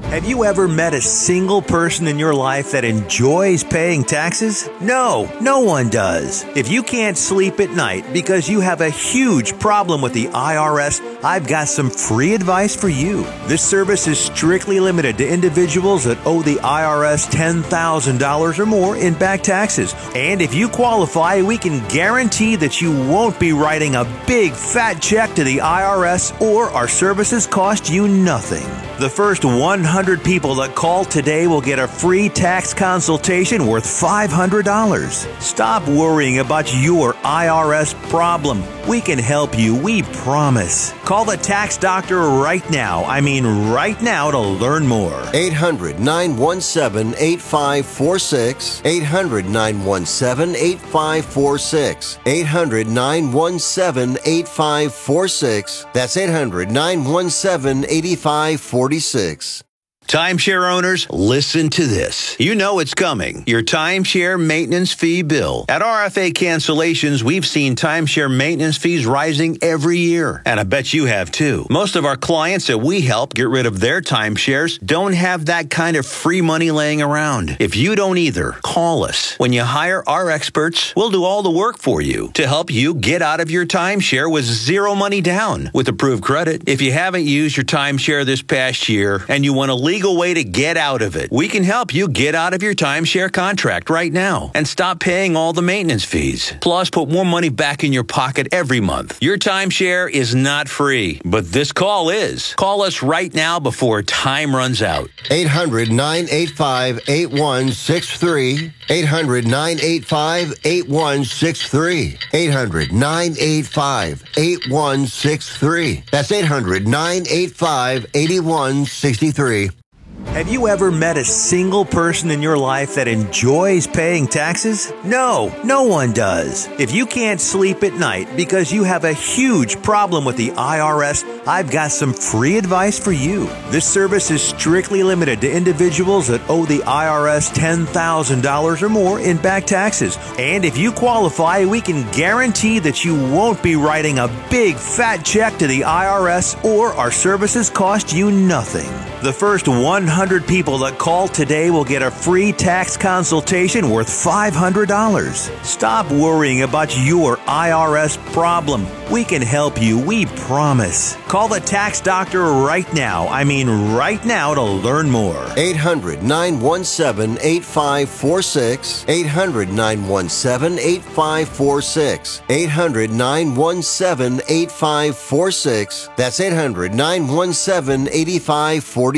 Have you ever met a single person in your life that enjoys paying taxes? No, no one does. If you can't sleep at night because you have a huge problem with the IRS, I've got some free advice for you. This service is strictly limited to individuals that owe the IRS $10,000 or more in back taxes. And if you qualify, we can guarantee that you won't be writing a big fat check to the IRS, or our services cost you nothing. The first 100 people that call today will get a free tax consultation worth $500. Stop worrying about your IRS problem. We can help you, we promise. Call the tax doctor right now. I mean right now, to learn more. 800-917-8546. 800-917-8546. 800-917-8546. That's 800-917-8546. Timeshare owners, listen to this. You know it's coming. Your timeshare maintenance fee bill. At RFA Cancellations, we've seen timeshare maintenance fees rising every year. And I bet you have too. Most of our clients that we help get rid of their timeshares don't have that kind of free money laying around. If you don't either, call us. When you hire our experts, we'll do all the work for you to help you get out of your timeshare with zero money down with approved credit. If you haven't used your timeshare this past year and you want a legal way to get out of it, we can help you get out of your timeshare contract right now and stop paying all the maintenance fees. Plus, put more money back in your pocket every month. Your timeshare is not free, but this call is. Call us right now before time runs out. 800-985-8163. 800-985-8163. 800-985-8163. That's 800-985-8163. Have you ever met a single person in your life that enjoys paying taxes? No, no one does. If you can't sleep at night because you have a huge problem with the IRS, I've got some free advice for you. This service is strictly limited to individuals that owe the IRS $10,000 or more in back taxes. And if you qualify, we can guarantee that you won't be writing a big fat check to the IRS, or our services cost you nothing. The first 100 people that call today will get a free tax consultation worth $500. Stop worrying about your IRS problem. We can help you, we promise. Call the tax doctor right now. I mean right now, to learn more. 800-917-8546. 800-917-8546. 800-917-8546. That's 800-917-8546.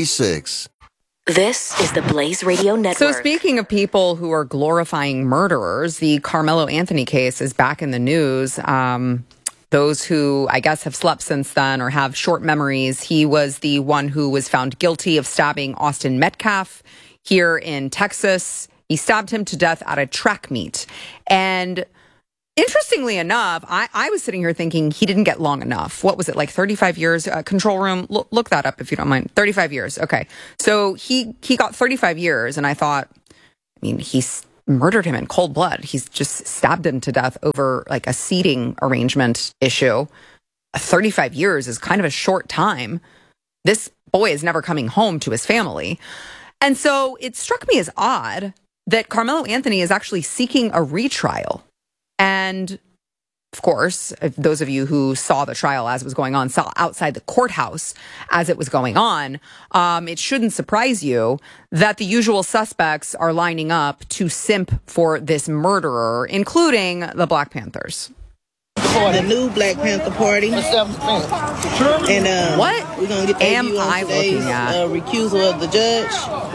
This is the Blaze Radio Network. So speaking of people who are glorifying murderers, the Carmelo Anthony case is back in the news. Those who, I guess, have slept since then or have short memories, he was the one who was found guilty of stabbing Austin Metcalf here in Texas. He stabbed him to death at a track meet. And interestingly enough, I was sitting here thinking he didn't get long enough. What was it, like 35 years? Control room, look that up if you don't mind. 35 years. Okay. So he got 35 years, and I thought, he's murdered him in cold blood. He's just stabbed him to death over like a seating arrangement issue. 35 years is kind of a short time. This boy is never coming home to his family. And so it struck me as odd that Carmelo Anthony is actually seeking a retrial. And of course, if those of you who saw the trial as it was going on, saw outside the courthouse as it was going on, it shouldn't surprise you that the usual suspects are lining up to simp for this murderer, including the Black Panthers. The new Black Panther Party. And what we're going to get that am I looking at? Recusal of the judge.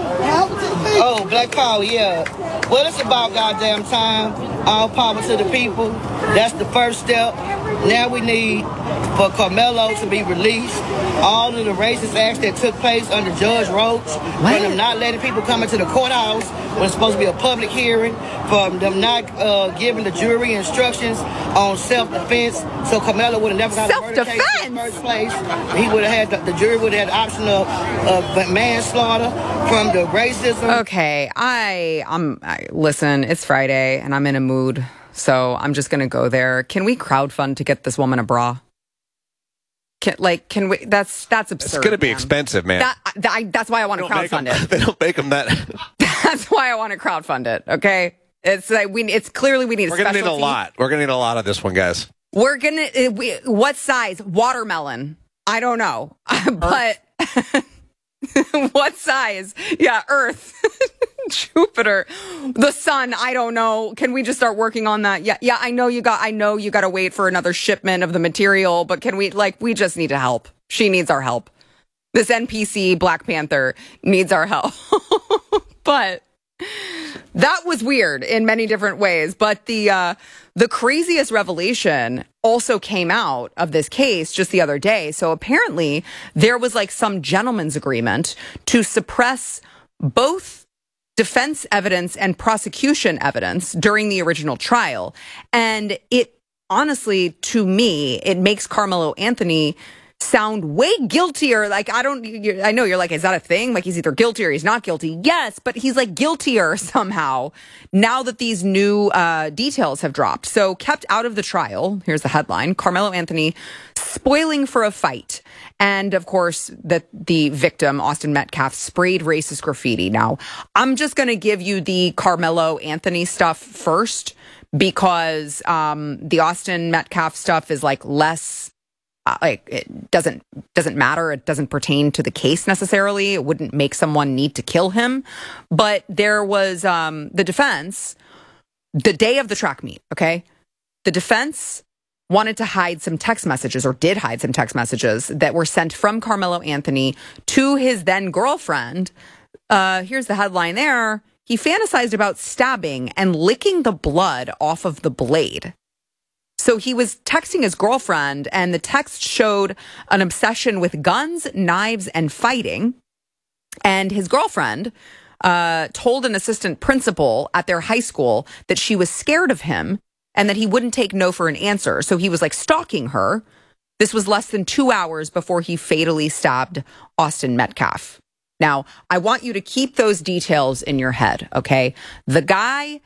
Oh, Black Power, yeah. Well, it's about goddamn time. All power to the people. That's the first step. Now we need for Carmelo to be released. All of the racist acts that took place under Judge Roach, from them not letting people come into the courthouse when it's supposed to be a public hearing, from them not giving the jury instructions on self-defense. So Carmelo would have never got a murder case in the first place. He would have had the jury would have had the option of manslaughter from the racism. Okay, listen, it's Friday and I'm in a mood, so I'm just going to go there. Can we crowdfund to get this woman a bra? Can we? That's absurd. It's going to be man. expensive, man. That's why I want to crowdfund it. They don't make them that. That's why I want to crowdfund it. Okay, it's like it's clearly we need. We're going to need a lot. We're going to need a lot of this one, guys. What size? Watermelon? I don't know, but what size? Yeah, Earth, Jupiter, the sun. I don't know. Can we just start working on that? Yeah. I know you got to wait for another shipment of the material, but can we? We just need to help. She needs our help. This NPC Black Panther needs our help. But that was weird in many different ways. But the craziest revelation also came out of this case just the other day. So apparently there was some gentleman's agreement to suppress both defense evidence and prosecution evidence during the original trial. And it honestly, to me, it makes Carmelo Anthony sound way guiltier. I know you're is that a thing? He's either guilty or he's not guilty. Yes, but he's guiltier somehow now that these new details have dropped. So kept out of the trial. Here's the headline: Carmelo Anthony spoiling for a fight. And of course, the victim, Austin Metcalf, sprayed racist graffiti. Now, I'm just going to give you the Carmelo Anthony stuff first because the Austin Metcalf stuff is less. It doesn't matter. It doesn't pertain to the case necessarily. It wouldn't make someone need to kill him. But there was the defense, the day of the track meet, okay? The defense wanted to hide some text messages, or did hide some text messages that were sent from Carmelo Anthony to his then girlfriend. Here's the headline there. He fantasized about stabbing and licking the blood off of the blade. So he was texting his girlfriend, and the text showed an obsession with guns, knives, and fighting. And his girlfriend told an assistant principal at their high school that she was scared of him and that he wouldn't take no for an answer. So he was stalking her. This was less than 2 hours before he fatally stabbed Austin Metcalf. Now, I want you to keep those details in your head, okay? The guy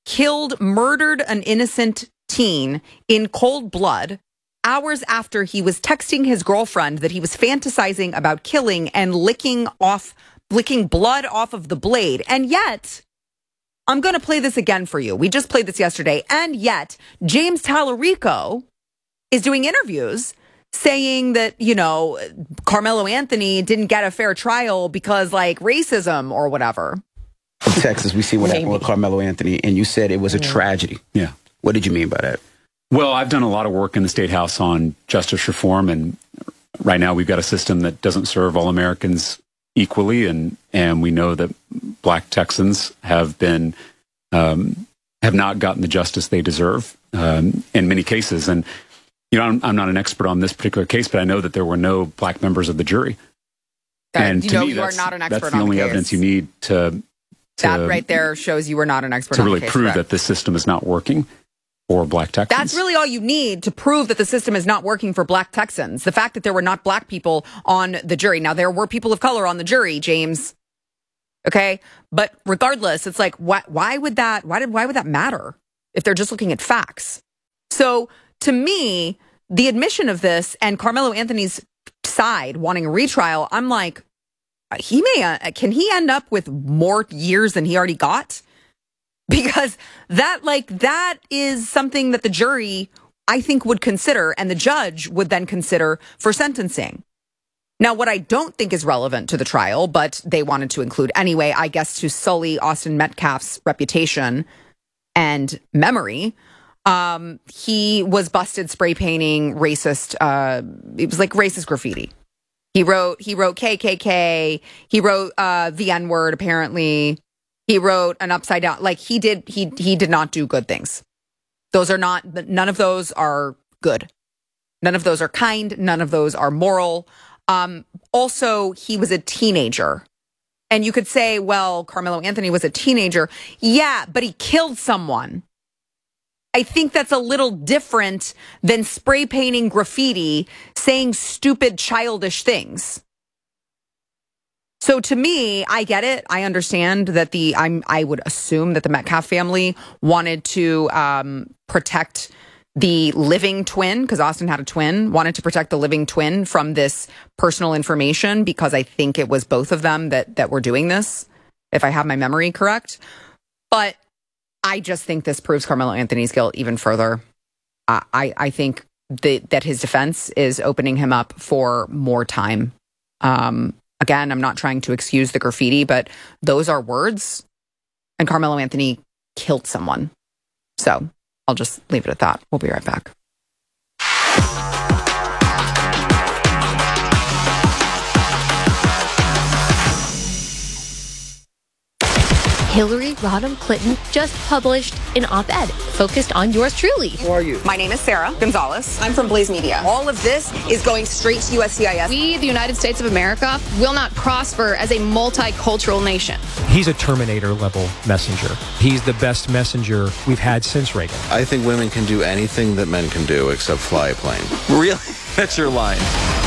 murdered an innocent teen in cold blood hours after he was texting his girlfriend that he was fantasizing about killing and licking blood off of the blade. And yet, I'm going to play this again for you. We just played this yesterday. And yet, James Tallarico is doing interviews saying that, Carmelo Anthony didn't get a fair trial because racism or whatever. In Texas, we see what happened with Carmelo Anthony, and you said it was a tragedy. Yeah. What did you mean by that? Well, I've done a lot of work in the State House on justice reform, and right now we've got a system that doesn't serve all Americans equally, and we know that Black Texans have not gotten the justice they deserve in many cases. And I'm not an expert on this particular case, but I know that there were no Black members of the jury. And to me, you are not an expert that's the only evidence you need to that right there shows you were not an expert to on really the case, prove correct? That this system is not working for Black Texans. That's really all you need to prove that the system is not working for Black Texans. The fact that there were not Black people on the jury. Now, there were people of color on the jury, James. Okay? But regardless, it's why would that matter if they're just looking at facts? So, to me, the admission of this and Carmelo Anthony's side wanting a retrial, I'm can he end up with more years than he already got? Because that is something that the jury, I think, would consider, and the judge would then consider for sentencing. Now, what I don't think is relevant to the trial, but they wanted to include anyway, I guess to sully Austin Metcalf's reputation and memory, he was busted spray painting racist, it was racist graffiti. He wrote KKK. He wrote the N-word, apparently. He wrote an upside down. He did not do good things. None of those are good. None of those are kind. None of those are moral. Also, he was a teenager. And you could say, well, Carmelo Anthony was a teenager. Yeah, but he killed someone. I think that's a little different than spray painting graffiti, saying stupid, childish things. So to me, I get it. I understand that I would assume that the Metcalf family wanted to protect the living twin, because Austin had a twin, wanted to protect the living twin from this personal information, because I think it was both of them that were doing this, if I have my memory correct. But I just think this proves Carmelo Anthony's guilt even further. I think that his defense is opening him up for more time. Again, I'm not trying to excuse the graffiti, but those are words, and Carmelo Anthony killed someone. So I'll just leave it at that. We'll be right back. Hillary Rodham Clinton just published an op-ed focused on yours truly. Who are you? My name is Sarah Gonzalez. I'm from Blaze Media. All of this is going straight to USCIS. We, the United States of America, will not prosper as a multicultural nation. He's a Terminator-level messenger. He's the best messenger we've had since Reagan. I think women can do anything that men can do except fly a plane. Really? That's your line.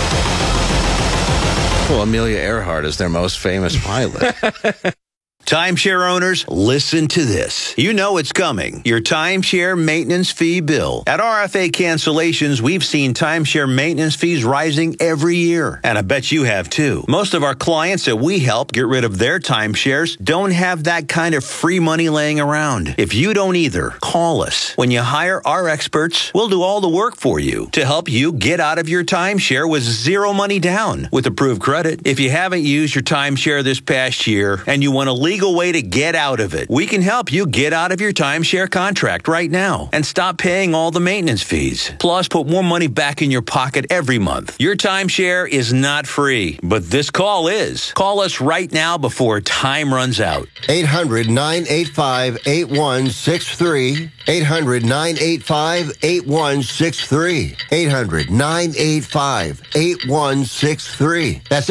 Well, Amelia Earhart is their most famous pilot. Timeshare owners, listen to this. You know it's coming. Your timeshare maintenance fee bill. At RFA Cancellations, we've seen timeshare maintenance fees rising every year. And I bet you have too. Most of our clients that we help get rid of their timeshares don't have that kind of free money laying around. If you don't either, call us. When you hire our experts, we'll do all the work for you to help you get out of your timeshare with zero money down with approved credit. If you haven't used your timeshare this past year and you want to legal way to get out of it, we can help you get out of your timeshare contract right now and stop paying all the maintenance fees. Plus, put more money back in your pocket every month. Your timeshare is not free, but this call is. Call us right now before time runs out. 800-985-8163. 800-985-8163. 800-985-8163. That's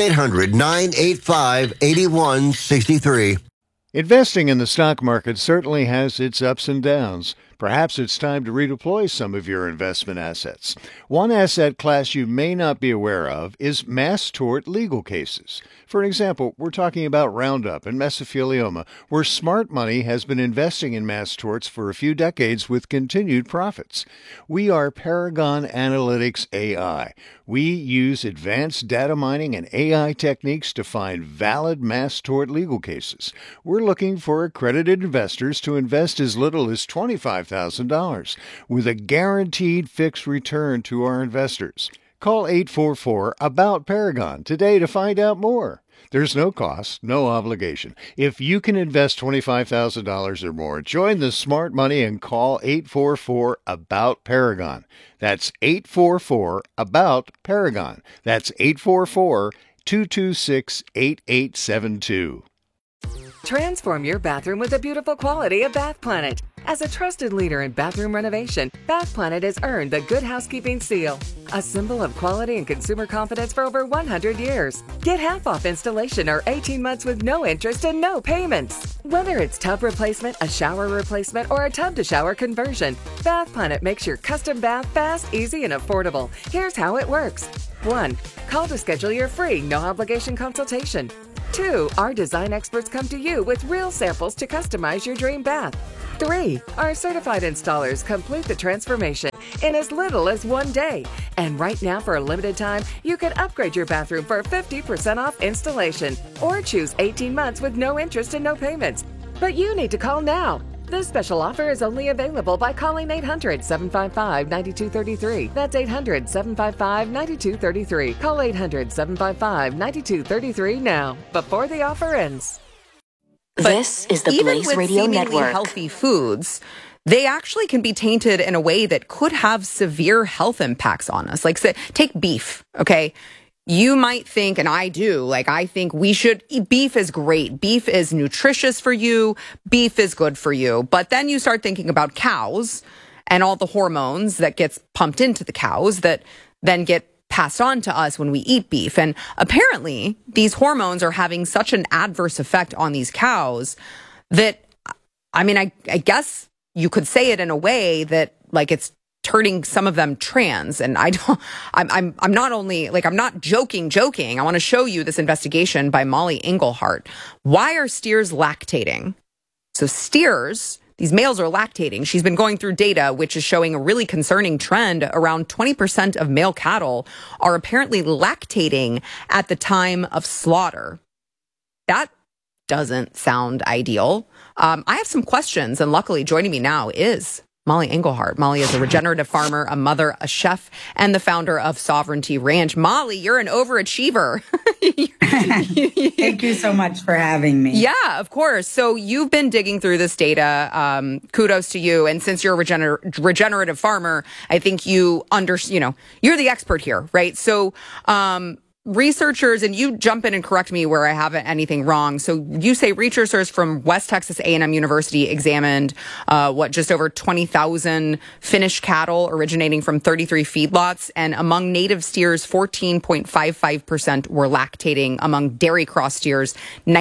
800-985-8163. Investing in the stock market certainly has its ups and downs. Perhaps it's time to redeploy some of your investment assets. One asset class you may not be aware of is mass tort legal cases. For example, we're talking about Roundup and mesothelioma, where smart money has been investing in mass torts for a few decades with continued profits. We are Paragon Analytics AI. We use advanced data mining and AI techniques to find valid mass tort legal cases. We're looking for accredited investors to invest as little as $25,000 with a guaranteed fixed return to our investors. Call 844-ABOUT-PARAGON today to find out more. There's no cost, no obligation. If you can invest $25,000 or more, join the smart money and call 844-ABOUT-PARAGON. That's 844-ABOUT-PARAGON. That's 844-226-8872. Transform your bathroom with the beautiful quality of Bath Planet. As a trusted leader in bathroom renovation, Bath Planet has earned the Good Housekeeping seal, a symbol of quality and consumer confidence for over 100 years. Get half off installation or 18 months with no interest and no payments. Whether it's tub replacement, a shower replacement, or a tub-to-shower conversion, Bath Planet makes your custom bath fast, easy, and affordable. Here's how it works. 1. Call to schedule your free, no-obligation consultation. 2. Our design experts come to you with real samples to customize your dream bath. 3. Our certified installers complete the transformation in as little as 1 day. And right now, for a limited time, you can upgrade your bathroom for 50% off installation or choose 18 months with no interest and no payments. But you need to call now. This special offer is only available by calling 800-755-9233. That's 800-755-9233. Call 800-755-9233 now, before the offer ends. This is the Blaze Radio Network. Healthy foods, they actually can be tainted in a way that could have severe health impacts on us. Like, say, take beef, okay? You might think, and I do, like, I think we should eat beef is great. Beef is nutritious for you. Beef is good for you. But then you start thinking about cows and all the hormones that gets pumped into the cows that then get passed on to us when we eat beef. And apparently these hormones are having such an adverse effect on these cows that, I mean, I guess you could say it in a way that, like, it's turning some of them trans. And I'm not only, like, I'm not joking. I want to show you this investigation by Molly Englehart. Why are steers lactating? So steers, these males are lactating. She's been going through data, which is showing a really concerning trend. Around 20% of male cattle are apparently lactating at the time of slaughter. That doesn't sound ideal. I have some questions, and luckily joining me now is Molly Engelhardt. Molly is a regenerative farmer, a mother, a chef, and the founder of Sovereignty Ranch. Molly, you're an overachiever. Thank you so much for having me. Yeah, of course. So you've been digging through this data. Kudos to you. And since you're a regenerative farmer, I think you're the expert here, right? So, researchers, and you jump in and correct me where I haven't anything wrong. So you say researchers from West Texas A&M University examined just over 20,000 finished cattle originating from 33 feedlots, and among native steers, 14.55% were lactating. Among dairy cross steers,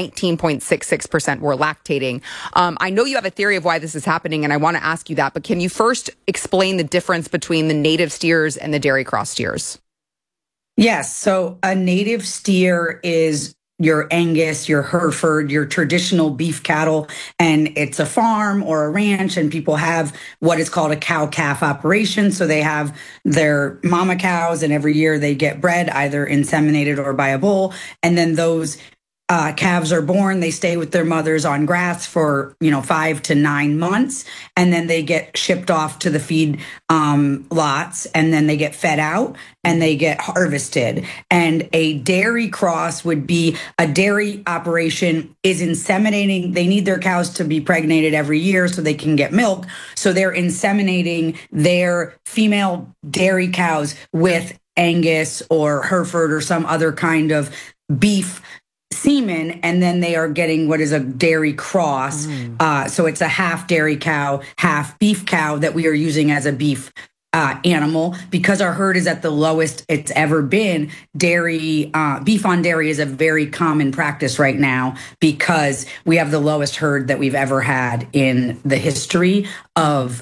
19.66% were lactating. I know you have a theory of why this is happening, and I want to ask you that, but can you first explain the difference between the native steers and the dairy cross steers? Yes. So a native steer is your Angus, your Hereford, your traditional beef cattle, and it's a farm or a ranch, and people have what is called a cow-calf operation. So they have their mama cows, and every year they get bred, either inseminated or by a bull, and then those calves are born. They stay with their mothers on grass for 5 to 9 months, and then they get shipped off to the feed lots, and then they get fed out and they get harvested. And a dairy cross would be a dairy operation is inseminating. They need their cows to be pregnated every year so they can get milk. So they're inseminating their female dairy cows with Angus or Hereford or some other kind of beef semen, and then they are getting what is a dairy cross. So it's a half dairy cow, half beef cow that we are using as a beef animal. Because our herd is at the lowest it's ever been, beef on dairy is a very common practice right now because we have the lowest herd that we've ever had in the history of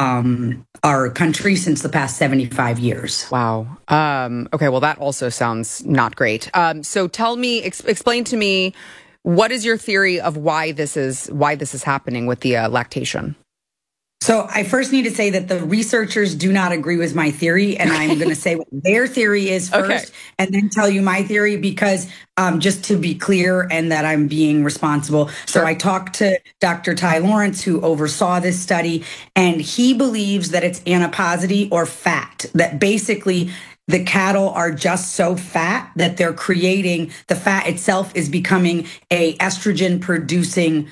our country since the past 75 years. Wow. Okay. Well, that also sounds not great. So tell me, explain to me, what is your theory of why this is happening with the lactation? So I first need to say that the researchers do not agree with my theory, and I'm going to say what their theory is first, and then tell you my theory, because just to be clear and that I'm being responsible. Sure. So I talked to Dr. Ty Lawrence, who oversaw this study, and he believes that it's adiposity or fat, that basically the cattle are just so fat that they're creating, the fat itself is becoming a estrogen producing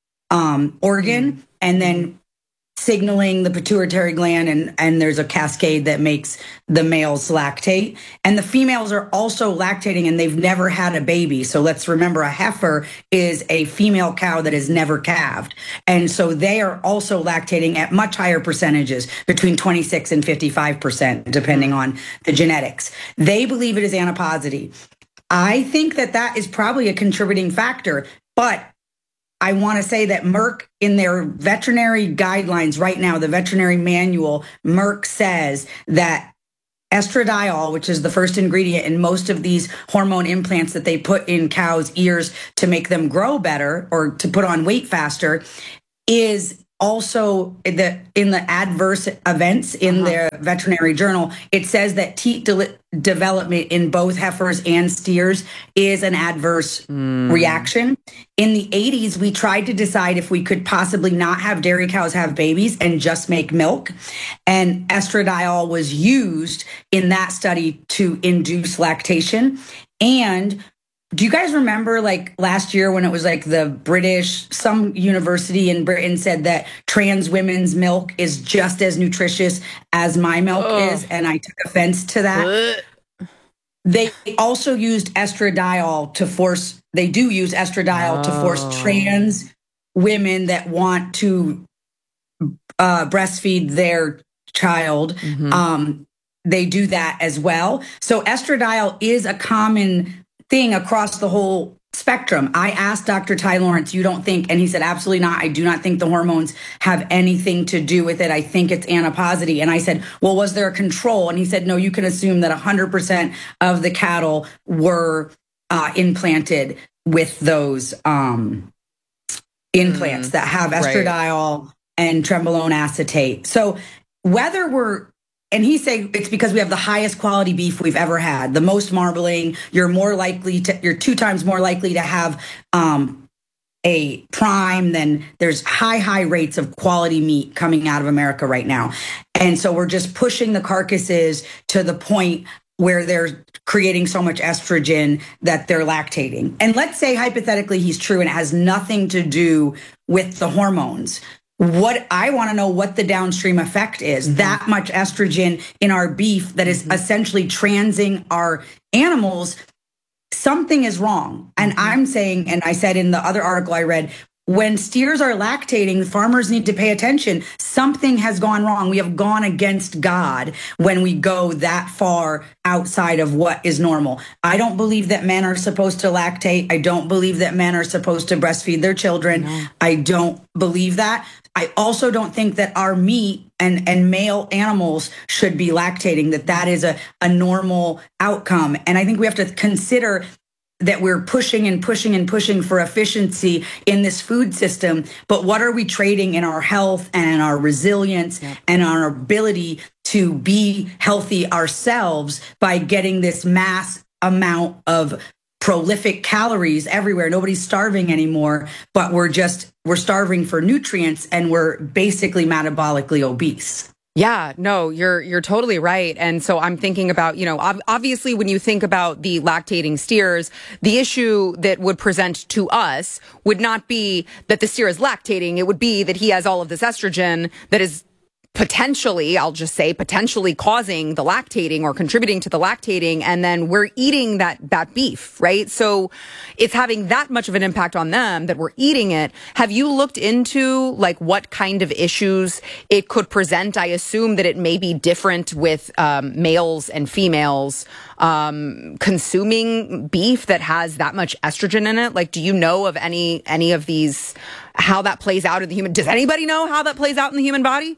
organ, and then signaling the pituitary gland, and there's a cascade that makes the males lactate. And the females are also lactating, and they've never had a baby. So let's remember, a heifer is a female cow that has never calved. And so they are also lactating at much higher percentages, between 26 and 55%, depending on the genetics. They believe it is adiposity. I think that is probably a contributing factor, but I want to say that Merck, in their veterinary guidelines right now, the veterinary manual, Merck says that estradiol, which is the first ingredient in most of these hormone implants that they put in cows' ears to make them grow better or to put on weight faster, is also in the adverse events in their veterinary journal. It says that teat development in both heifers and steers is an adverse reaction. In the 80s, we tried to decide if we could possibly not have dairy cows have babies and just make milk. And estradiol was used in that study to induce lactation. And do you guys remember, like, last year when it was like some university in Britain said that trans women's milk is just as nutritious as my milk is? And I took offense to that. They also used estradiol to force trans women that want to breastfeed their child. They do that as well. So estradiol is a common thing across the whole spectrum. I asked Dr. Ty Lawrence, you don't think, and he said, absolutely not. I do not think the hormones have anything to do with it. I think it's adiposity. And I said, well, was there a control? And he said, no, you can assume that 100% of the cattle were implanted with those implants that have estradiol and trenbolone acetate. So whether and he's saying it's because we have the highest quality beef we've ever had, the most marbling. You're 2 times more likely to have a prime. Then there's high rates of quality meat coming out of America right now. And so we're just pushing the carcasses to the point where they're creating so much estrogen that they're lactating. And let's say hypothetically he's true and it has nothing to do with the hormones. What I want to know what the downstream effect is. That much estrogen in our beef that is essentially transing our animals. Something is wrong. And I'm saying, and I said in the other article I read, when steers are lactating, farmers need to pay attention. Something has gone wrong. We have gone against God when we go that far outside of what is normal. I don't believe that men are supposed to lactate. I don't believe that men are supposed to breastfeed their children. No. I don't believe that. I also don't think that our meat and male animals should be lactating, that is a normal outcome. And I think we have to consider that we're pushing and pushing and pushing for efficiency in this food system. But what are we trading in our health and in our resilience and our ability to be healthy ourselves by getting this mass amount of prolific calories everywhere? Nobody's starving anymore, but we're starving for nutrients and we're basically metabolically obese. Yeah, no, you're totally right. And so I'm thinking about, obviously when you think about the lactating steers, the issue that would present to us would not be that the steer is lactating. It would be that he has all of this estrogen that is potentially causing the lactating or contributing to the lactating. And then we're eating that beef, right? So it's having that much of an impact on them that we're eating it. Have you looked into what kind of issues it could present? I assume that it may be different with males and females consuming beef that has that much estrogen in it. Do you know of any of these, how that plays out in the human? Does anybody know how that plays out in the human body?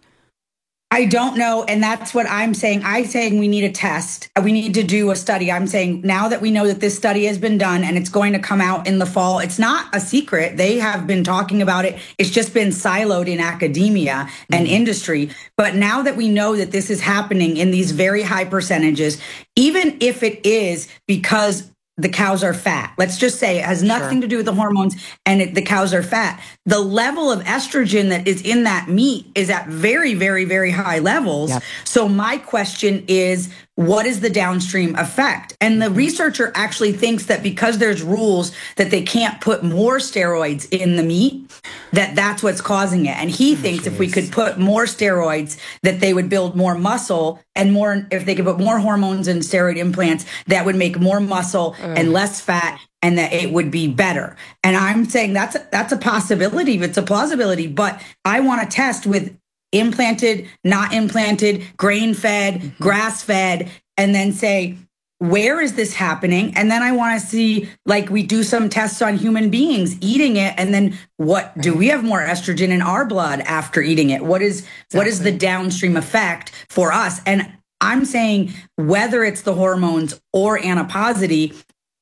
I don't know. And that's what I'm saying. I'm saying we need a test. We need to do a study. I'm saying now that we know that this study has been done and it's going to come out in the fall, it's not a secret. They have been talking about it. It's just been siloed in academia and industry. But now that we know that this is happening in these very high percentages, even if it is because the cows are fat. Let's just say it has nothing to do with the hormones and the cows are fat. The level of estrogen that is in that meat is at very, very, very high levels. Yep. So my question is, what is the downstream effect? And the researcher actually thinks that because there's rules that they can't put more steroids in the meat, that's what's causing it. And he thinks if we could put more steroids, that they would build more muscle and more, if they could put more hormones and steroid implants, that would make more muscle and less fat, and that it would be better. And I'm saying that's a possibility. It's a plausibility, but I want to test with implanted, not implanted, grain-fed, grass-fed, and then say, where is this happening? And then I want to see, we do some tests on human beings eating it, and then do we have more estrogen in our blood after eating it? What is the downstream effect for us? And I'm saying whether it's the hormones or adiposity,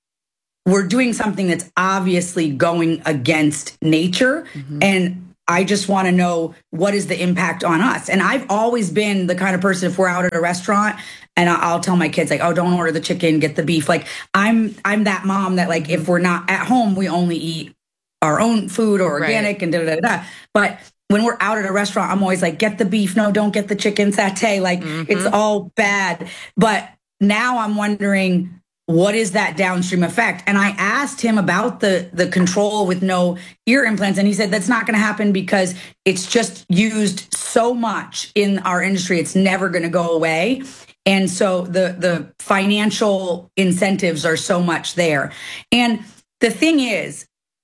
we're doing something that's obviously going against nature. And I just want to know, what is the impact on us? And I've always been the kind of person, if we're out at a restaurant and I'll tell my kids don't order the chicken, get the beef. I'm that mom that if we're not at home, we only eat our own food or organic and da-da-da-da. But when we're out at a restaurant, I'm always get the beef. No, don't get the chicken satay. It's all bad. But now I'm wondering, what is that downstream effect? And I asked him about the control with no ear implants. And he said, that's not going to happen because it's just used so much in our industry. It's never going to go away. And so the financial incentives are so much there. And the thing is,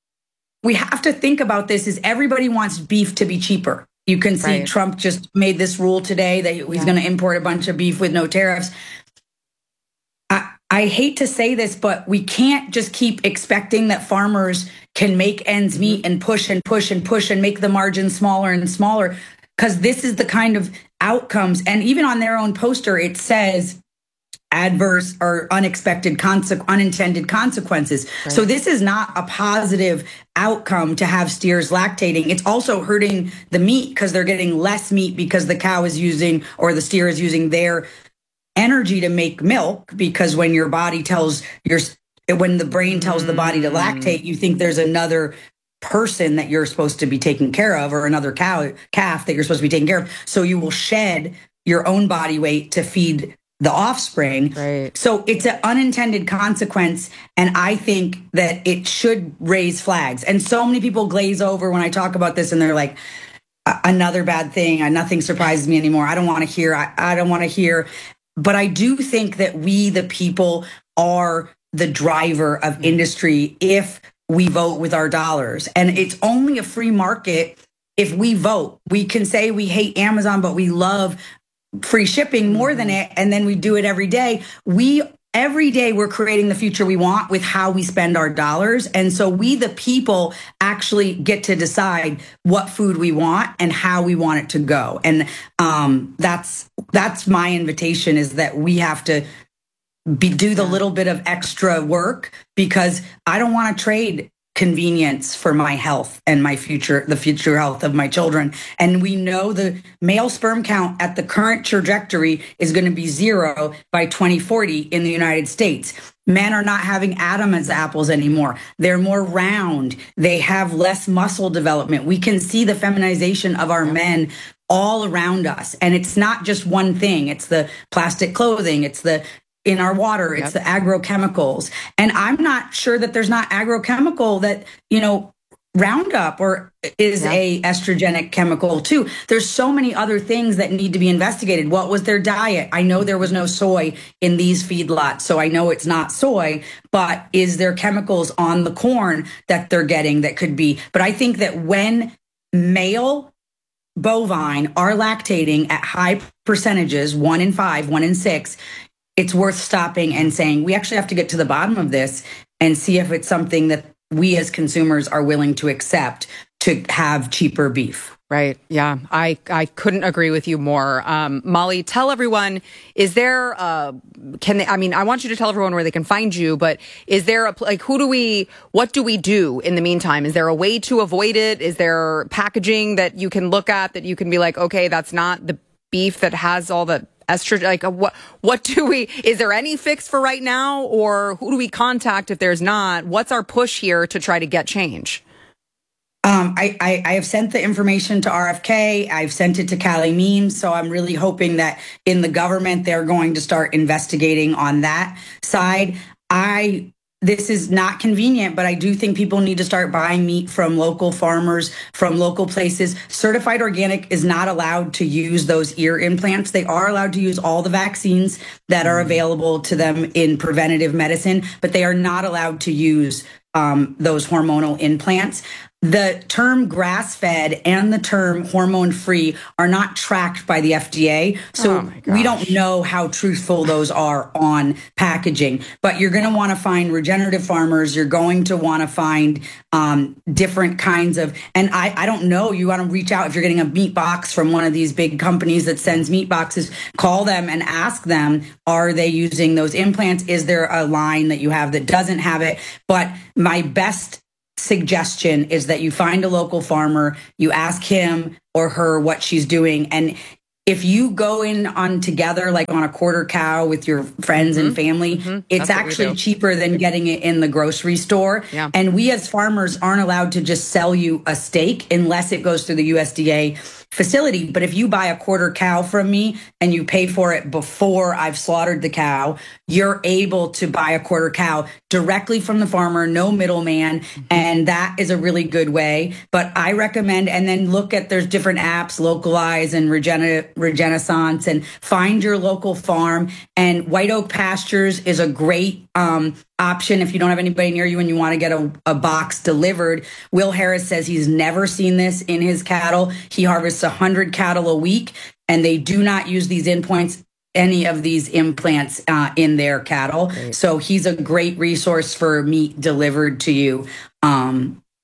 we have to think about this is everybody wants beef to be cheaper. You can see Trump just made this rule today that he's going to import a bunch of beef with no tariffs. I hate to say this, but we can't just keep expecting that farmers can make ends meet and push and push and push and make the margin smaller and smaller, because this is the kind of outcomes. And even on their own poster, it says adverse or unintended consequences. Right. So this is not a positive outcome to have steers lactating. It's also hurting the meat because they're getting less meat because the cow is using, or the steer is using their energy to make milk, because when your body when the brain tells the body to lactate, you think there's another person that you're supposed to be taking care of, or another calf that you're supposed to be taking care of. So you will shed your own body weight to feed the offspring. Right. So it's an unintended consequence. And I think that it should raise flags. And so many people glaze over when I talk about this, and they're like, another bad thing. Nothing surprises me anymore. I don't want to hear. I don't want to hear. But I do think that we, the people, are the driver of industry if we vote with our dollars. And it's only a free market if we vote. We can say we hate Amazon, but we love free shipping more than it, and then we do it every day. Every day we're creating the future we want with how we spend our dollars. And so we, the people, actually get to decide what food we want and how we want it to go. And that's my invitation, is that we have to do the little bit of extra work, because I don't want to trade convenience for my health and my future, the future health of my children. And we know the male sperm count at the current trajectory is going to be 0 by 2040 in the United States. Men are not having Adam's apples anymore. They're more round. They have less muscle development. We can see the feminization of our men all around us. And it's not just one thing. It's the plastic clothing. It's in our water, it's the agrochemicals. And I'm not sure that there's not agrochemical that, Roundup or is a estrogenic chemical too. There's so many other things that need to be investigated. What was their diet? I know there was no soy in these feedlots, so I know it's not soy, but is there chemicals on the corn that they're getting that could be? But I think that when male bovine are lactating at high percentages, 1 in 5, 1 in 6, it's worth stopping and saying, we actually have to get to the bottom of this and see if it's something that we as consumers are willing to accept to have cheaper beef. Right. Yeah. I couldn't agree with you more. Molly, tell everyone, is there, I want you to tell everyone where they can find you, but is there what do we do in the meantime? Is there a way to avoid it? Is there packaging that you can look at that you can be like, okay, that's not the beef that has all the estrogen? What do we, is there any fix for right now, or who do we contact if there's not? What's our push here to try to get change? I have sent the information to RFK. I've sent it to Callie Means. So I'm really hoping that in the government, they're going to start investigating on that side. This is not convenient, but I do think people need to start buying meat from local farmers, from local places. Certified Organic is not allowed to use those ear implants. They are allowed to use all the vaccines that are available to them in preventative medicine, but they are not allowed to use those hormonal implants. The term grass-fed and the term hormone-free are not tracked by the FDA, so we don't know how truthful those are on packaging. But you're going to want to find regenerative farmers. You're going to want to find different kinds of, and I don't know, you want to reach out if you're getting a meat box from one of these big companies that sends meat boxes, call them and ask them, are they using those implants? Is there a line that you have that doesn't have it? But my best suggestion is that you find a local farmer, you ask him or her what she's doing. And if you go in on together, like on a quarter cow with your friends and family, it's actually cheaper than getting it in the grocery store. Yeah. And we as farmers aren't allowed to just sell you a steak unless it goes through the USDA facility. But if you buy a quarter cow from me and you pay for it before I've slaughtered the cow, you're able to buy a quarter cow directly from the farmer, no middleman. And that is a really good way. But I recommend, and then look at, there's different apps, Localize and Regenaissance, and find your local farm. And White Oak Pastures is a great option if you don't have anybody near you and you want to get a box delivered. Will Harris says he's never seen this in his cattle. He harvests 100 cattle a week, and they do not use any of these implants in their cattle. Great. So he's a great resource for meat delivered to you.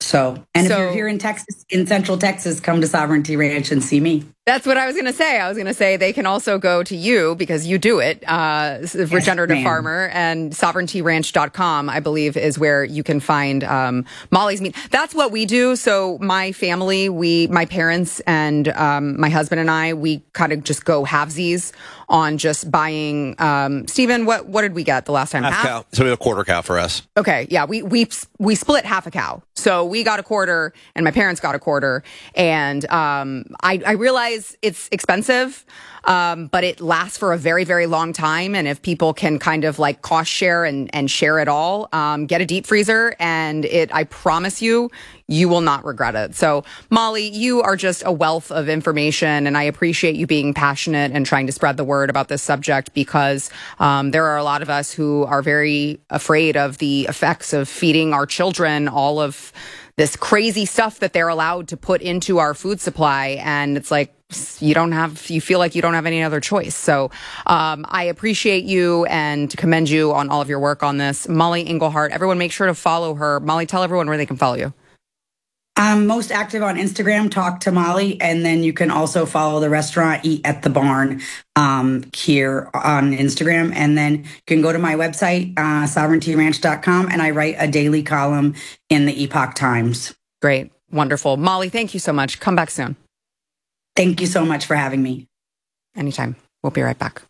So, and if you're here in Texas, in Central Texas, come to Sovereignty Ranch and see me. That's what I was going to say. I was going to say they can also go to you because you do it, Regenerative Farmer, and sovereigntyranch.com, I believe, is where you can find Molly's meat. That's what we do. So my family, my parents and my husband and I, we kind of just go halvesies on just buying. Stephen, what did we get the last time? Half cow. So we have a quarter cow for us. Okay, yeah, we split half a cow. So we got a quarter and my parents got a quarter. And I realize it's expensive, but it lasts for a very, very long time. And if people can kind of like cost share and share it all, get a deep freezer and I promise you, you will not regret it. So Molly, you are just a wealth of information and I appreciate you being passionate and trying to spread the word about this subject because there are a lot of us who are very afraid of the effects of feeding our children all of this crazy stuff that they're allowed to put into our food supply. And it's like, you feel like you don't have any other choice. So I appreciate you and commend you on all of your work on this. Molly Englehart, everyone make sure to follow her. Molly, tell everyone where they can follow you. I'm most active on Instagram, Talk to Molly, and then you can also follow the restaurant Eat at the Barn here on Instagram. And then you can go to my website, sovereigntyranch.com, and I write a daily column in the Epoch Times. Great. Wonderful. Molly, thank you so much. Come back soon. Thank you so much for having me. Anytime. We'll be right back.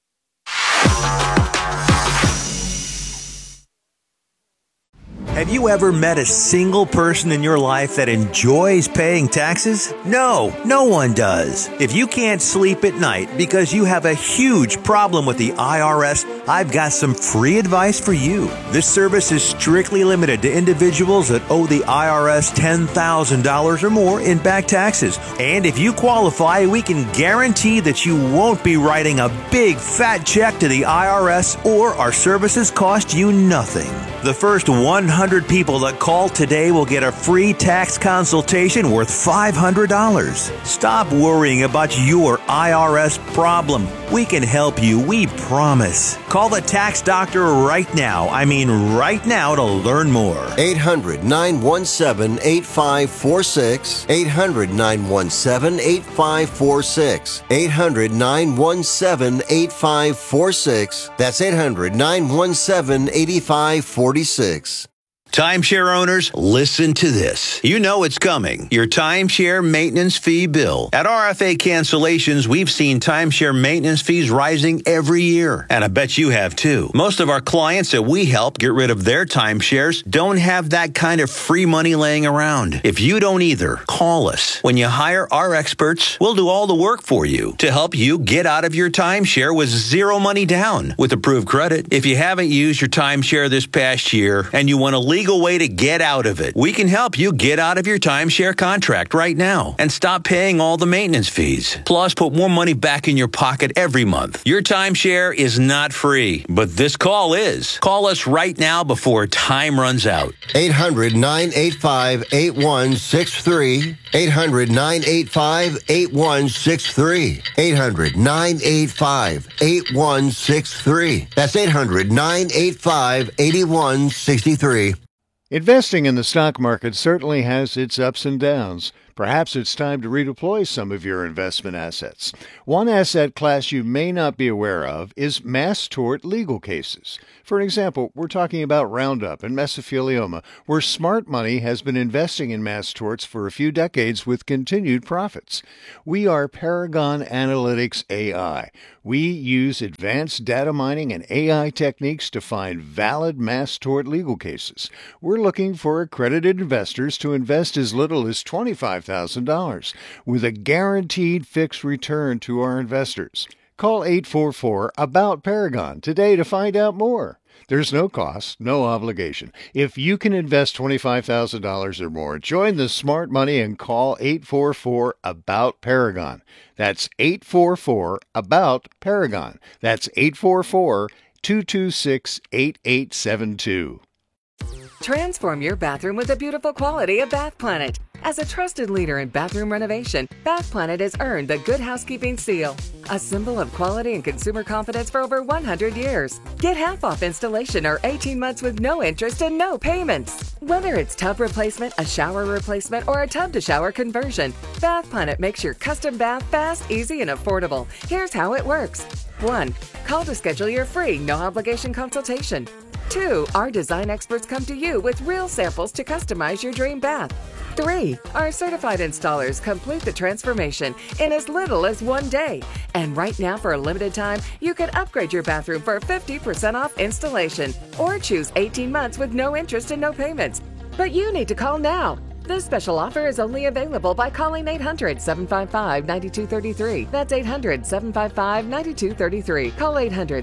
Have you ever met a single person in your life that enjoys paying taxes? No, no one does. If you can't sleep at night because you have a huge problem with the IRS, I've got some free advice for you. This service is strictly limited to individuals that owe the IRS $10,000 or more in back taxes. And if you qualify, we can guarantee that you won't be writing a big fat check to the IRS or our services cost you nothing. The first 100 people that call today will get a free tax consultation worth $500. Stop worrying about your IRS problem. We can help you, we promise. Call the tax doctor right now. I mean right now to learn more. 800-917-8546. 800-917-8546. 800-917-8546. That's 800-917-8546. Timeshare owners, listen to this. You know it's coming. Your timeshare maintenance fee bill. At RFA Cancellations, we've seen timeshare maintenance fees rising every year. And I bet you have too. Most of our clients that we help get rid of their timeshares don't have that kind of free money laying around. If you don't either, call us. When you hire our experts, we'll do all the work for you to help you get out of your timeshare with zero money down with approved credit. If you haven't used your timeshare this past year and you want to legal way to get out of it, we can help you get out of your timeshare contract right now and stop paying all the maintenance fees. Plus, put more money back in your pocket every month. Your timeshare is not free, but this call is. Call us right now before time runs out. 800-985-8163. 800-985-8163. 800-985-8163. That's 800-985-8163. Investing in the stock market certainly has its ups and downs. Perhaps it's time to redeploy some of your investment assets. One asset class you may not be aware of is mass tort legal cases. For example, we're talking about Roundup and mesothelioma, where smart money has been investing in mass torts for a few decades with continued profits. We are Paragon Analytics AI. We use advanced data mining and AI techniques to find valid mass tort legal cases. We're looking for accredited investors to invest as little as $25,000 with a guaranteed fixed return to our investors. Call 844-ABOUT-PARAGON today to find out more. There's no cost, no obligation. If you can invest $25,000 or more, join the smart money and call 844-ABOUT-PARAGON. That's 844-ABOUT-PARAGON. That's 844-226-8872. Transform your bathroom with the beautiful quality of Bath Planet. As a trusted leader in bathroom renovation, Bath Planet has earned the Good Housekeeping Seal, a symbol of quality and consumer confidence for over 100 years. Get half off installation or 18 months with no interest and no payments. Whether it's tub replacement, a shower replacement, or a tub-to-shower conversion, Bath Planet makes your custom bath fast, easy, and affordable. Here's how it works. 1. Call to schedule your free, no-obligation consultation. 2. Our design experts come to you with real samples to customize your dream bath. 3. Our certified installers complete the transformation in as little as 1 day. And right now, for a limited time, you can upgrade your bathroom for 50% off installation or choose 18 months with no interest and no payments. But you need to call now. This special offer is only available by calling 800-755-9233. That's 800-755-9233. Call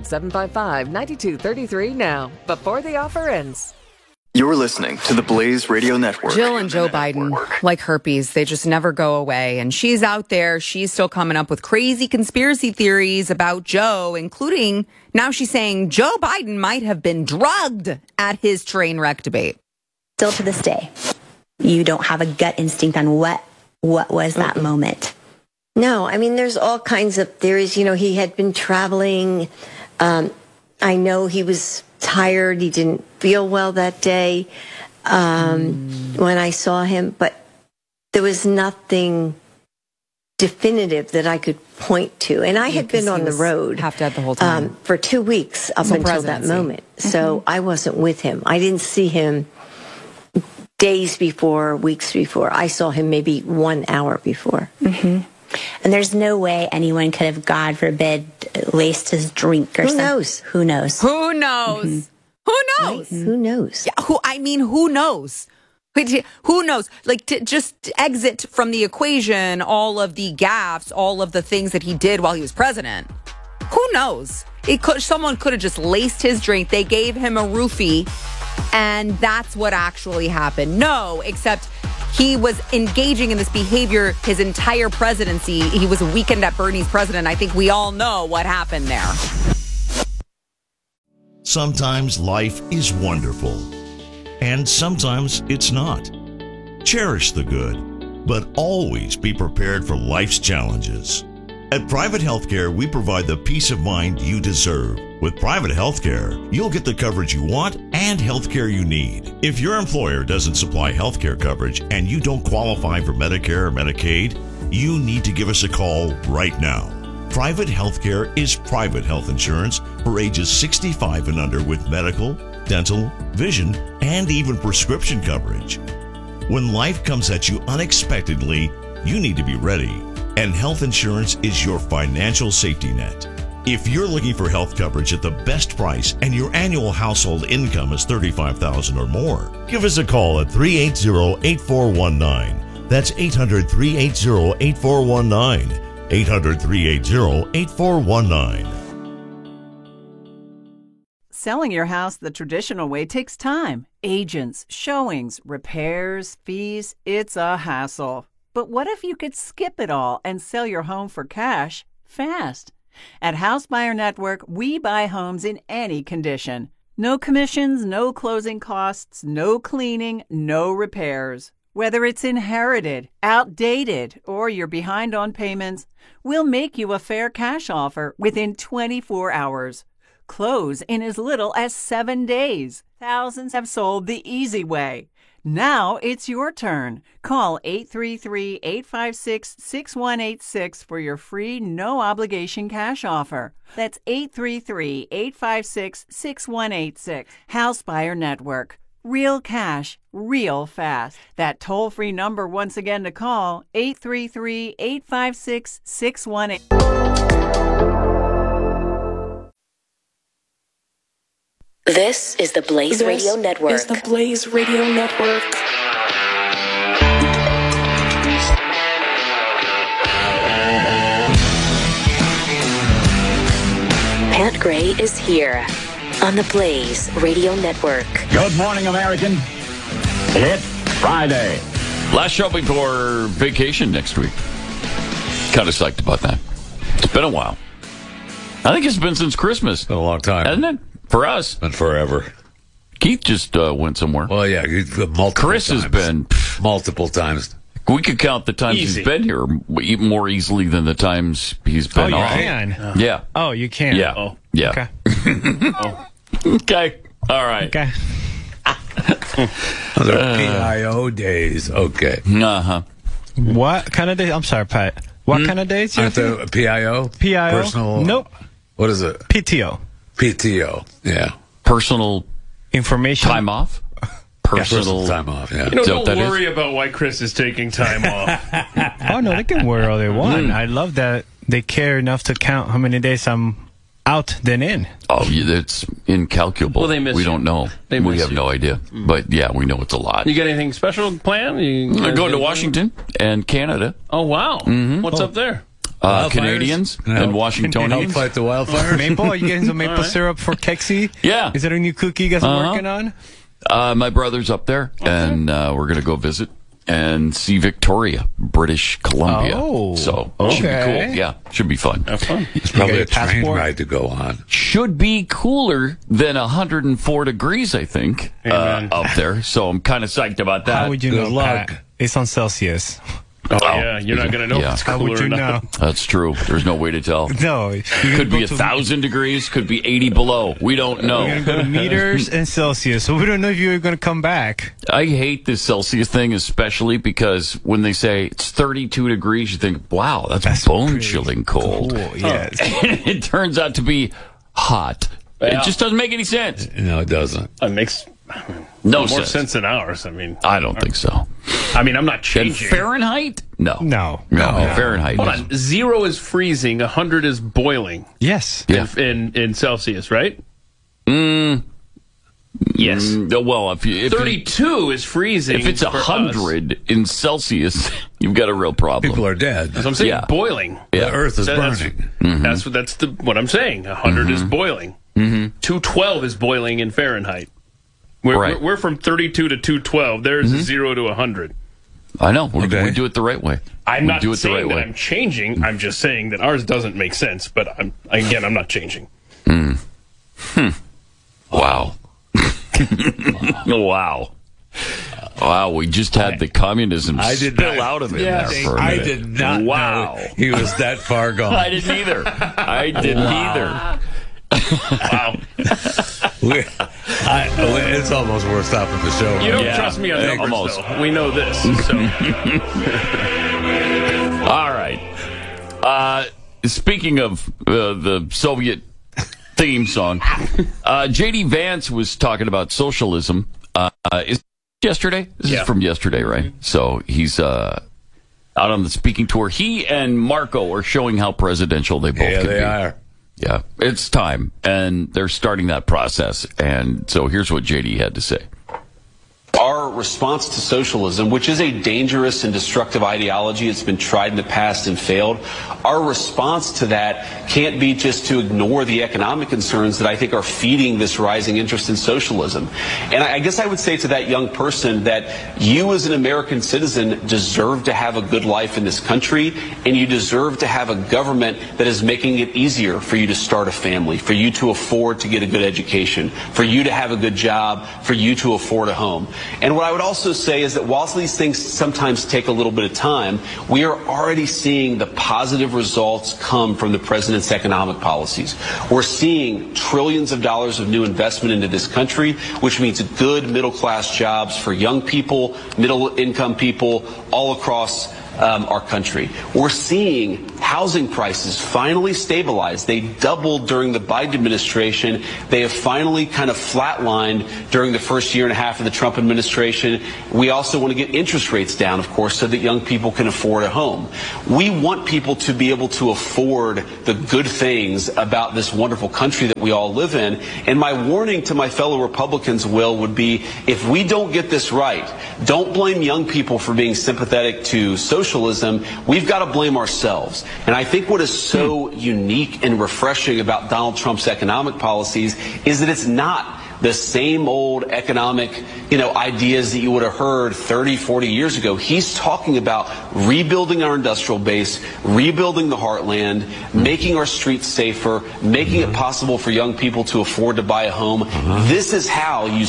800-755-9233 now, before the offer ends. You're listening to the Blaze Radio Network. Jill and Joe Biden, like herpes, they just never go away. And she's out there. She's still coming up with crazy conspiracy theories about Joe, including now she's saying Joe Biden might have been drugged at his train wreck debate. Still to this day, you don't have a gut instinct on what was that moment. No, I mean, there's all kinds of theories. You know, he had been traveling. I know he was tired. He didn't feel well that day when I saw him, but there was nothing definitive that I could point to. And I had been on the road the whole time. For 2 weeks up until that moment. So I wasn't with him. I didn't see him days before, weeks before. I saw him maybe 1 hour before. And there's no way anyone could have, God forbid, laced his drink or something. Who knows? Who knows? Who knows? Who knows? Yeah, who knows? Who knows? Like, to just exit from the equation all of the gaffes, all of the things that he did while he was president. Who knows? Someone could have just laced his drink. They gave him a roofie, and that's what actually happened. No, except he was engaging in this behavior his entire presidency. He was a Weekend at Bernie's president. I think we all know what happened there. Sometimes life is wonderful, and sometimes it's not. Cherish the good, but always be prepared for life's challenges. At Private Healthcare, we provide the peace of mind you deserve. With Private Healthcare, you'll get the coverage you want and healthcare you need. If your employer doesn't supply healthcare coverage and you don't qualify for Medicare or Medicaid, you need to give us a call right now. Private Healthcare is private health insurance for ages 65 and under with medical, dental, vision, and even prescription coverage. When life comes at you unexpectedly, you need to be ready. And health insurance is your financial safety net. If you're looking for health coverage at the best price and your annual household income is $35,000 or more, give us a call at 380-8419. That's 800-380-8419. 800-380-8419. Selling your house the traditional way takes time. Agents, showings, repairs, fees. It's a hassle. But what if you could skip it all and sell your home for cash fast? At House Buyer Network, we buy homes in any condition. No commissions, no closing costs, no cleaning, no repairs. Whether it's inherited, outdated, or you're behind on payments, we'll make you a fair cash offer within 24 hours. Close in as little as 7 days. Thousands have sold the easy way. Now it's your turn. Call 833-856-6186 for your free, no-obligation cash offer. That's 833-856-6186. House Buyer Network. Real cash, real fast. That toll-free number once again to call, 833-856-6186. This is the Blaze Radio Network. This is the Blaze Radio Network. Pat Gray is here on the Blaze Radio Network. Good morning, American. It's Friday. Last show before vacation next week. Kind of psyched about that. It's been a while. I think it's been since Christmas. It's been a long time. Hasn't it? For us. Been forever. Keith just went somewhere. Well, yeah, multiple Chris times. Has been multiple times. We could count the times he's been here even more easily than the times he's been off. Oh, you can? Yeah. Oh, you can? Yeah. Oh. Yeah. Okay. Okay. All right. Okay. Those are PIO days. Okay. Uh-huh. What kind of days? I'm sorry, Pat. What kind of days? Aren't they PIO? PIO? Personal? Nope. What is it? PTO. PTO. Yeah. Personal information. Time off? Personal time off, yeah. Don't worry about why Chris is taking time off. Oh, no, they can worry all they want. I love that they care enough to count how many days I'm out then in. Oh, it's incalculable. Well, they miss we you. don't know. They We miss have you. no idea. But, yeah, we know it's a lot. You got anything special planned? We're going to Washington and Canada. Oh, wow. Mhm. What's up there? Canadians and Washingtonians. Help fight the wildfires. Maple? Are you getting some maple All right. syrup for Kexi? Yeah. Is that a new cookie you guys are working on? My brother's up there, and we're going to go visit and see Victoria, British Columbia. Oh, so it should be okay. cool. Yeah, should be fun. Have fun. It's probably You a got a train passport? ride to go on. Should be cooler than 104 degrees, I think, up there. So I'm kind of psyched about that. How would you Good know, luck. Pat? It's on Celsius. Oh, yeah. You're not going to know if it's How cooler would or you know? not. That's true. There's no way to tell. No. Could be 1,000 degrees, could be 80 below. We don't know. We're going to go to meters and Celsius, so we don't know if you're going to come back. I hate this Celsius thing, especially because when they say it's 32 degrees, you think, wow, that's bone-chilling cold. Cool, yes. It turns out to be hot. Yeah. It just doesn't make any sense. No, it doesn't. It makes No more sense. than ours. I mean, I don't think so. I'm not In changing. Fahrenheit? No. No. Fahrenheit. Hold is- on. 0 is freezing. 100 is boiling. Yes. Yeah. In Celsius, right? Yes. Well, if 32 is freezing. if it's for us. 100 in Celsius, you've got a real problem. People are dead. That's what I'm saying. Yeah. Boiling. Yeah. The earth is That's- burning. That's what I'm saying. 100 is boiling. 212 is boiling in Fahrenheit. Right. We're from 32 to 212. There's 0 to 100. I know. We do it the right way. I'm We not do it the saying right that way. I'm changing. I'm just saying that ours doesn't make sense. But I'm not changing. Wow. Wow. Wow, we just had the communism I did spill not- out of him Yeah, there for a I minute. did not Wow. know he was that far gone. I didn't either. I didn't either. Wow. It's almost worth stopping the show. You don't Yeah, trust me on numbers, almost. though. We know this. So. All right. Speaking of the Soviet theme song, J.D. Vance was talking about socialism. Is it yesterday? This is from yesterday, right? So he's out on the speaking tour. He and Marco are showing how presidential they both can be. they are. Yeah, it's time, and they're starting that process. And so here's what JD had to say. Our response to socialism, which is a dangerous and destructive ideology, it's been tried in the past and failed. Our response to that can't be just to ignore the economic concerns that I think are feeding this rising interest in socialism. And I guess I would say to that young person that you as an American citizen deserve to have a good life in this country, and you deserve to have a government that is making it easier for you to start a family, for you to afford to get a good education, for you to have a good job, for you to afford a home. And what I would also say is that whilst these things sometimes take a little bit of time, we are already seeing the positive results come from the president's economic policies. We're seeing trillions of dollars of new investment into this country, which means good middle-class jobs for young people, middle-income people all across our country. We're seeing housing prices finally stabilize. They doubled during the Biden administration. They have finally kind of flatlined during the first year and a half of the Trump administration. We also want to get interest rates down, of course, so that young people can afford a home. We want people to be able to afford the good things about this wonderful country that we all live in. And my warning to my fellow Republicans, Will, would be if we don't get this right, don't blame young people for being sympathetic to socialism. We've got to blame ourselves. And I think what is so unique and refreshing about Donald Trump's economic policies is that it's not the same old economic, ideas that you would have heard 30, 40 years ago. He's talking about rebuilding our industrial base, rebuilding the heartland, making our streets safer, making it possible for young people to afford to buy a home. This is how you